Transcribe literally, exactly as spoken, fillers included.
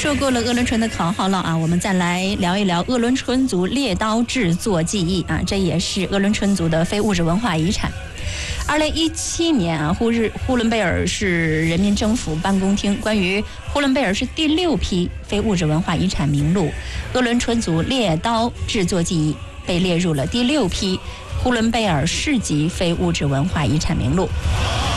说过了鄂伦春的考号了啊，我们再来聊一聊鄂伦春族猎刀制作技艺啊，这也是鄂伦春族的非物质文化遗产。二零一七年啊，呼日呼伦贝尔市人民政府办公厅关于呼伦贝尔市第六批非物质文化遗产名录，鄂伦春族猎刀制作技艺被列入了第六批呼伦贝尔市级非物质文化遗产名录。